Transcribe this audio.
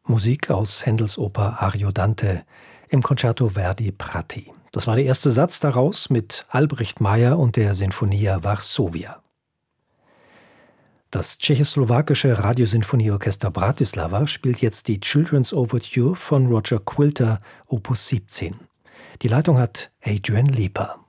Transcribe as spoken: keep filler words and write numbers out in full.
Musik aus Händels Oper Ariodante im Concerto Verdi Prati. Das war der erste Satz daraus mit Albrecht Meyer und der Sinfonia Varsovia. Das tschechoslowakische Radiosinfonieorchester Bratislava spielt jetzt die Children's Overture von Roger Quilter, Opus siebzehn. Die Leitung hat Adrian Leeper.